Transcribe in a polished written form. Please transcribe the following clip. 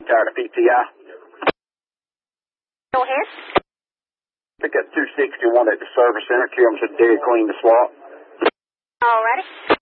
tired of PTI. Go ahead. Pick up 261 at the service center. Carry them to Dairy Queen to swap. All righty.